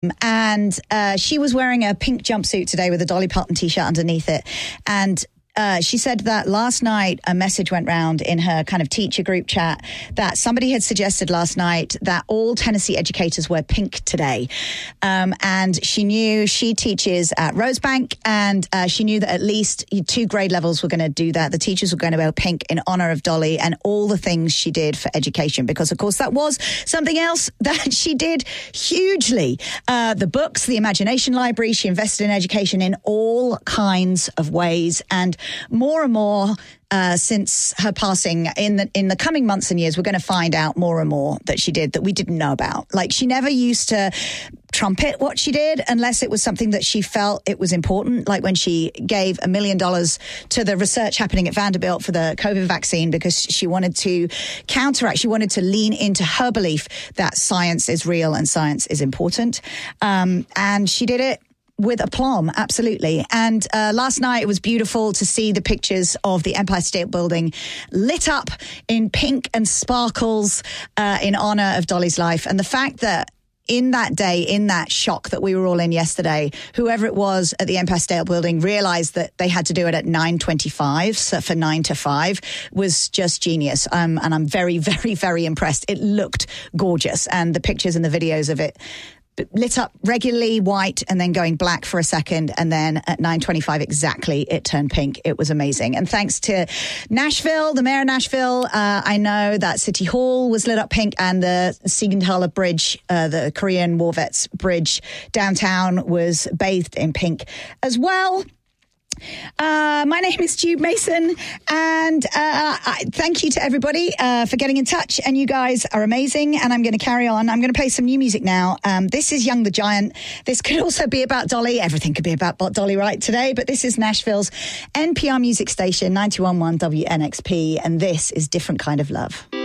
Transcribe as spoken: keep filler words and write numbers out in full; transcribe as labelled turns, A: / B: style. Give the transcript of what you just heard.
A: And uh, she was wearing a pink jumpsuit today with a Dolly Parton t-shirt underneath it. And Uh, she said that last night a message went round in her kind of teacher group chat that somebody had suggested last night that all Tennessee educators wear pink today. Um, and she knew she teaches at Rosebank, and uh, she knew that at least two grade levels were going to do that. The teachers were going to wear pink in honor of Dolly and all the things she did for education, because, of course, that was something else that she did hugely. Uh, the books, the Imagination Library, she invested in education in all kinds of ways. And more and more uh, since her passing in the in the coming months and years, we're going to find out more and more that she did that we didn't know about. Like, she never used to trumpet what she did unless it was something that she felt it was important, like when she gave a million dollars to the research happening at Vanderbilt for the COVID vaccine, because she wanted to counteract, she wanted to lean into her belief that science is real and science is important. Um, and she did it with aplomb, absolutely. And uh, last night it was beautiful to see the pictures of the Empire State Building lit up in pink and sparkles uh, in honor of Dolly's life. And the fact that in that day, in that shock that we were all in yesterday, whoever it was at the Empire State Building realized that they had to do it at nine twenty-five, so for nine to five, was just genius. Um, and I'm very, very, very impressed. It looked gorgeous. And the pictures and the videos of it lit up regularly white and then going black for a second, and then at nine twenty-five exactly it turned pink. It was amazing. And thanks to Nashville, the mayor of Nashville, uh, I know that City Hall was lit up pink, and the Siegenthaler Bridge, uh, the Korean War Vets Bridge downtown, was bathed in pink as well. Uh, my name is Jude Mason, and uh, I, thank you to everybody uh, for getting in touch, and you guys are amazing, and I'm going to carry on. I'm going to play some new music now. Um, this is Young the Giant. This could also be about Dolly. Everything could be about Dolly right today, but this is Nashville's N P R music station, ninety-one point one W N X P, and this is Different Kind of Love.